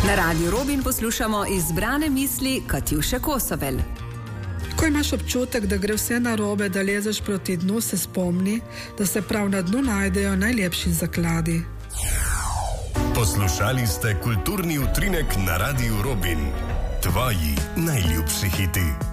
Na Radiu Robin poslušamo izbrane misli Katjuše Kosovel. Ko imaš občutek, da gre vse narobe, da lezeš proti dnu, se spomni, da se prav na dnu najdejo najlepši zakladi. Poslušali ste kulturni utrinek na Radiu Robin. Tvoji najljubši hiti.